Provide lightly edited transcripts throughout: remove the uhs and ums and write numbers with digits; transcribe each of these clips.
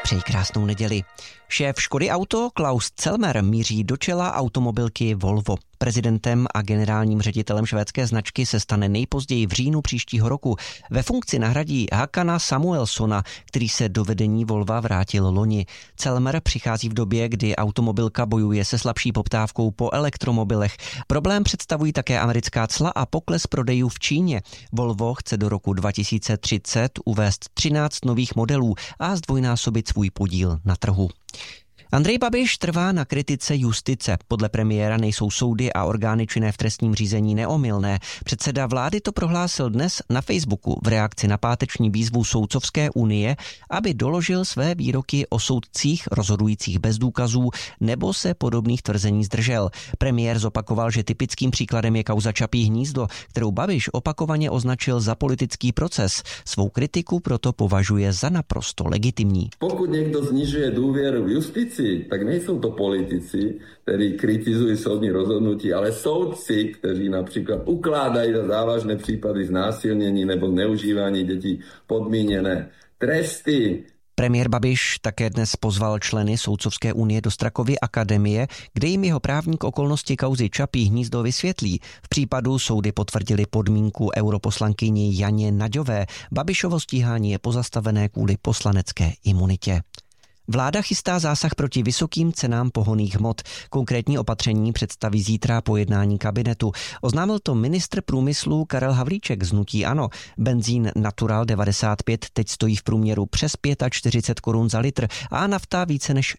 Přeji krásnou neděli. Šéf Škody Auto Klaus Celmer míří do čela automobilky Volvo. Prezidentem a generálním ředitelem švédské značky se stane nejpozději v říjnu příštího roku. Ve funkci nahradí Hakana Samuelsona, který se do vedení Volva vrátil loni. Celmer přichází v době, kdy automobilka bojuje se slabší poptávkou po elektromobilech. Problém představují také americká cla a pokles prodejů v Číně. Volvo chce do roku 2030 uvést 13 nových modelů a zdvojnásobit svůj podíl na trhu. Andrej Babiš trvá na kritice justice. Podle premiéra nejsou soudy a orgány činné v trestním řízení neomylné. Předseda vlády to prohlásil dnes na Facebooku v reakci na páteční výzvu Soudcovské unie, aby doložil své výroky o soudcích rozhodujících bez důkazů nebo se podobných tvrzení zdržel. Premiér zopakoval, že typickým příkladem je kauza Čapí hnízdo, kterou Babiš opakovaně označil za politický proces. Svou kritiku proto považuje za naprosto legitimní. Pokud někdo znižuje důvěru v justici, tak nejsou to politici, kteří kritizují soudní rozhodnutí, ale soudci, kteří například ukládají za závažné případy znásilnění nebo zneužívání dětí podmíněné tresty. Premiér Babiš také dnes pozval členy Soudcovské unie do Strakovy akademie, kde jim jeho právník okolnosti kauzy Čapí hnízdo vysvětlí. V případu soudy potvrdili podmínku europoslankyni Janě Naďové. Babišovo stíhání je pozastavené kvůli poslanecké imunitě. Vláda chystá zásah proti vysokým cenám pohonných hmot. Konkrétní opatření představí zítra po jednání kabinetu. Oznámil to ministr průmyslu Karel Havlíček z hnutí ANO. Benzín Natural 95 teď stojí v průměru přes 45 korun za litr a nafta více než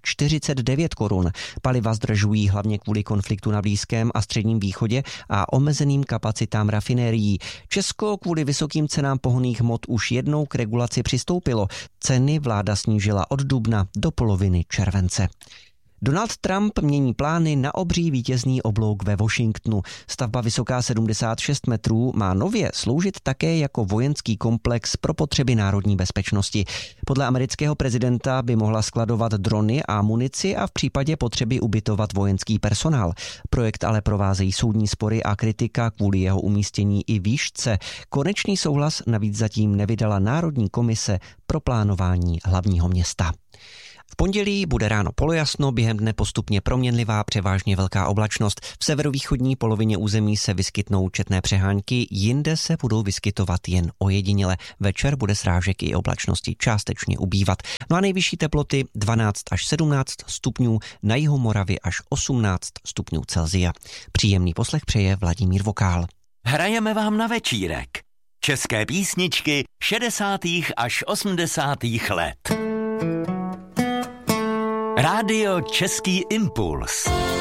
49 korun. Paliva zdražují hlavně kvůli konfliktu na Blízkém a Středním východě a omezeným kapacitám rafinérií. Česko kvůli vysokým cenám pohonných hmot už jednou k regulaci přistoupilo. Ceny vláda snížila od dubna do poloviny července. Donald Trump mění plány na obří vítězný oblouk ve Washingtonu. Stavba vysoká 76 metrů má nově sloužit také jako vojenský komplex pro potřeby národní bezpečnosti. Podle amerického prezidenta by mohla skladovat drony a munici a v případě potřeby ubytovat vojenský personál. Projekt ale provázejí soudní spory a kritika kvůli jeho umístění i výšce. Konečný souhlas navíc zatím nevydala Národní komise pro plánování hlavního města. V pondělí bude ráno polojasno, během dne postupně proměnlivá, převážně velká oblačnost. V severovýchodní polovině území se vyskytnou četné přehánky, jinde se budou vyskytovat jen ojediněle. Večer bude srážek i oblačnosti částečně ubývat. No a nejvyšší teploty 12 až 17 stupňů, na jihu Moravy až 18 stupňů Celsia. Příjemný poslech přeje Vladimír Vokál. Hrajeme vám na večírek. České písničky 60. až 80. let. Rádio Český impuls.